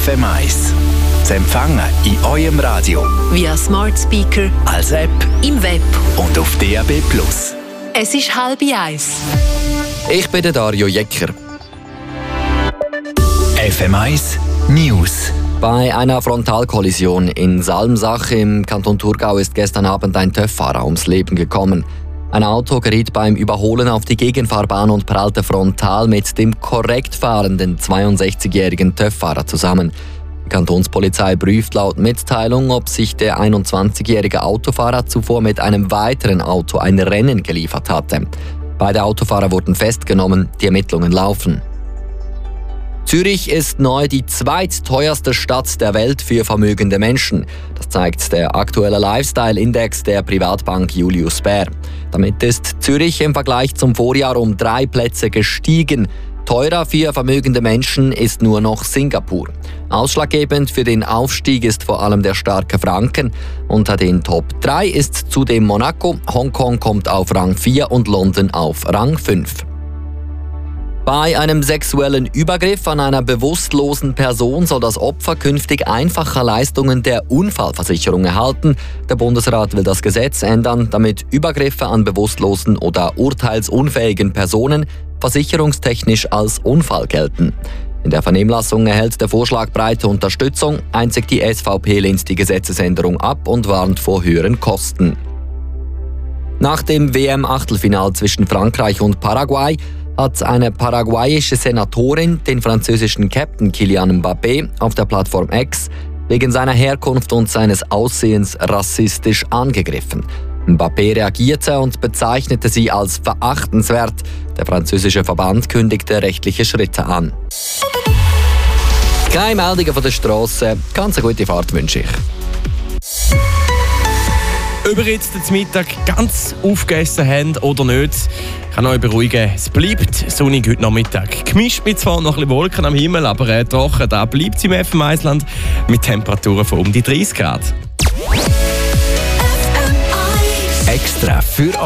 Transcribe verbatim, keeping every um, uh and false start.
F M eins. Zu empfangen in eurem Radio, via Smart Speaker, als App, im Web und auf D A B plus. Es ist halb eins. Ich bin der Dario Jecker. F M eins News. Bei einer Frontalkollision in Salmsach im Kanton Thurgau ist gestern Abend ein TÜV-Fahrer ums Leben gekommen. Ein Auto geriet beim Überholen auf die Gegenfahrbahn und prallte frontal mit dem korrekt fahrenden zweiundsechzigjährigen TÜV-Fahrer zusammen. Die Kantonspolizei prüft laut Mitteilung, ob sich der einundzwanzigjährige Autofahrer zuvor mit einem weiteren Auto ein Rennen geliefert hatte. Beide Autofahrer wurden festgenommen, die Ermittlungen laufen. Zürich ist neu die zweitteuerste Stadt der Welt für vermögende Menschen. Das zeigt der aktuelle Lifestyle-Index der Privatbank Julius Baer. Damit ist Zürich im Vergleich zum Vorjahr um drei Plätze gestiegen. Teurer für vermögende Menschen ist nur noch Singapur. Ausschlaggebend für den Aufstieg ist vor allem der starke Franken. Unter den Top drei ist zudem Monaco, Hongkong kommt auf Rang vier und London auf Rang fünf. Bei einem sexuellen Übergriff an einer bewusstlosen Person soll das Opfer künftig einfacher Leistungen der Unfallversicherung erhalten. Der Bundesrat will das Gesetz ändern, damit Übergriffe an bewusstlosen oder urteilsunfähigen Personen versicherungstechnisch als Unfall gelten. In der Vernehmlassung erhält der Vorschlag breite Unterstützung. Einzig die S V P lehnt die Gesetzesänderung ab und warnt vor höheren Kosten. Nach dem W M-Achtelfinal zwischen Frankreich und Paraguay hat eine paraguayische Senatorin den französischen Captain Kylian Mbappé auf der Plattform X wegen seiner Herkunft und seines Aussehens rassistisch angegriffen. Mbappé reagierte und bezeichnete sie als verachtenswert. Der französische Verband kündigte rechtliche Schritte an. Keine Meldungen von der Strasse. Ganz eine gute Fahrt wünsche ich. Ob ihr jetzt zum Mittag ganz aufgegessen habt oder nicht, kann euch beruhigen. Es bleibt sonnig heute Nachmittag. Gemischt mit zwar noch ein bisschen Wolken am Himmel, aber äh, trocken, da bleibt es im F M eins-Land mit Temperaturen von um die dreißig Grad. Extra für